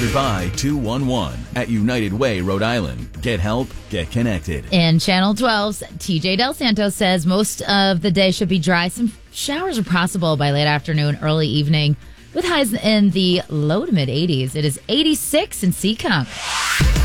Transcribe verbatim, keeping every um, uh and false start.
Sponsored by two one one at United Way, Rhode Island. Get help, get connected. In Channel twelve's T J Del Santo says most of the day should be dry. Some showers are possible by late afternoon, early evening, with highs in the low to mid eighties. It is eighty-six in Seekonk.